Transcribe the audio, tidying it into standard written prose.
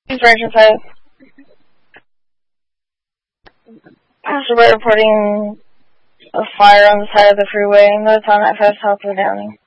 Inspiration 5. Pastor Boy reporting a fire on the side of the freeway. Notice on that fast, help with Downing.